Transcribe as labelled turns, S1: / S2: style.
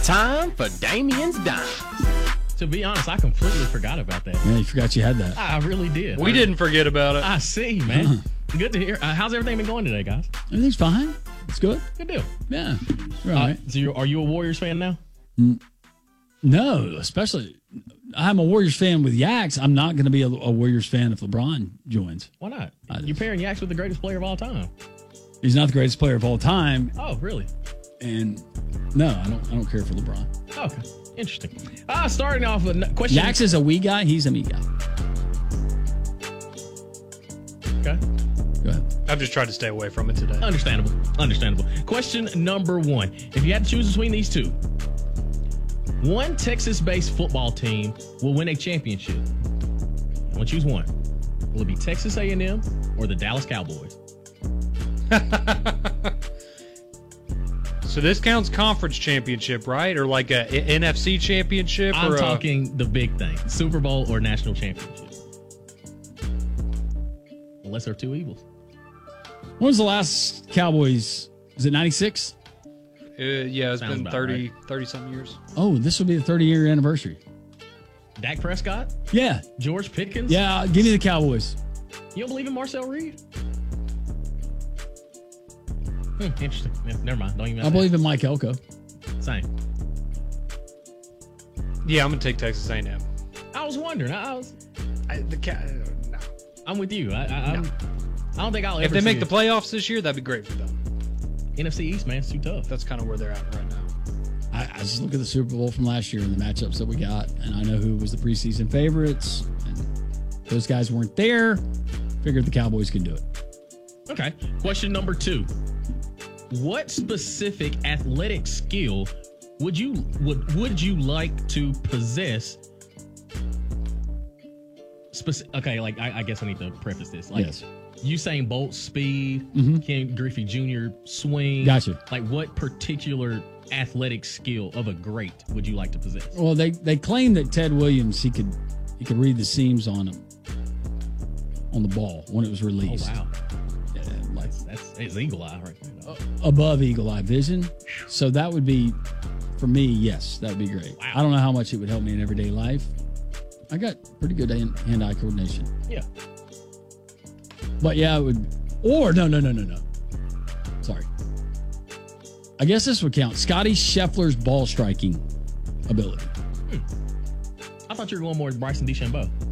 S1: It's time for Damien's Dimes.
S2: To be honest, I completely forgot about that.
S3: Yeah, you forgot you had that.
S2: I really did.
S4: We didn't forget about it.
S2: I see, man. Good to hear. How's everything been going today, guys?
S3: Everything's fine. It's good.
S2: Good deal.
S3: Yeah. We're all right.
S2: So are you a Warriors fan now?
S3: No, especially I'm a Warriors fan with Yaks. I'm not going to be a Warriors fan if LeBron joins.
S2: Why not? You're pairing Yaks with the greatest player of all time.
S3: He's not the greatest player of all time.
S2: Oh, really?
S3: And no, I don't care for LeBron.
S2: Okay. Interesting. Starting off with question.
S3: Yaks is a we guy. He's a me guy.
S2: Okay.
S3: Go ahead.
S4: I've just tried to stay away from it today.
S2: Understandable. Question number 1. If you had to choose between these two, one Texas-based football team will win a championship. I want to choose one. Will it be Texas A&M or the Dallas Cowboys?
S4: So this counts conference championship, right? Or like a NFC championship?
S2: I'm talking the big thing. Super Bowl or national championship. Unless they're two Eagles.
S3: When was the last Cowboys? Is it 96?
S4: Yeah, it's
S2: Sounds
S4: been
S2: about
S4: 30-something years.
S3: Oh, this will be the 30-year anniversary.
S2: Dak Prescott?
S3: Yeah.
S2: George Pickens?
S3: Yeah, give me the Cowboys.
S2: You don't believe in Marcel Reed? Interesting. Yeah, never mind. Don't even.
S3: I believe in Mike Elko.
S2: Same.
S4: Yeah, I'm going to take Texas A&M.
S2: I was wondering.
S4: No.
S2: I'm with you. I don't think I'll ever
S4: If they make
S2: see
S4: the playoffs this year, that'd be great for them.
S2: NFC East, man, it's too tough.
S4: That's kind of where they're at right now.
S3: I just look at the Super Bowl from last year and the matchups that we got, and I know who was the preseason favorites, and those guys weren't there. Figured the Cowboys could do it.
S2: Okay. Question number 2. What specific athletic skill would you like to possess? Okay, like I guess I need to preface this. Like,
S3: Yes.
S2: Usain Bolt speed, Ken Griffey Jr. swing.
S3: Gotcha.
S2: Like, what particular athletic skill of a great would you like to possess?
S3: Well, they claim that Ted Williams he could read the seams on the ball when it was released.
S2: Oh wow,
S3: Yeah, like
S2: that's eagle eye right there.
S3: above eagle eye vision. So that would be, for me, yes, that would be great.
S2: Wow.
S3: I don't know how much it would help me in everyday life. I got pretty good hand-eye coordination.
S2: Yeah.
S3: But yeah, it would. Or no. Sorry. I guess this would count. Scotty Scheffler's ball striking ability.
S2: I thought you were going more with Bryson DeChambeau.